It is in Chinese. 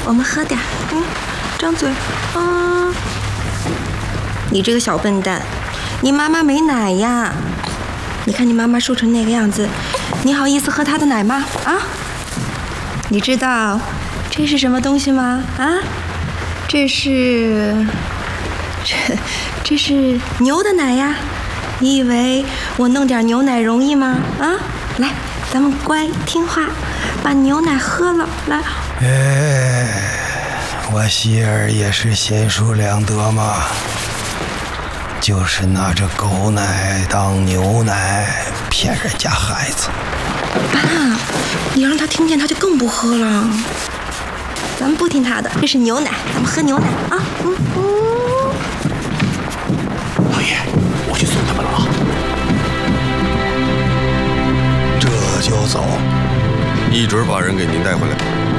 我们喝点。张嘴。你这个小笨蛋，你妈妈没奶呀！你看你妈妈瘦成那个样子，你好意思喝她的奶吗？啊？你知道这是什么东西吗？啊？这是牛的奶呀！你以为我弄点牛奶容易吗？啊，来，咱们乖听话，把牛奶喝了。来， 我媳儿也是贤淑良德嘛，就是拿着狗奶当牛奶骗人家孩子。 爸，你让他听见他就更不喝了。咱们不听他的，这是牛奶，咱们喝牛奶啊！ 老爷，我去送他们了啊。 这就走？ 一准把人给您带回来。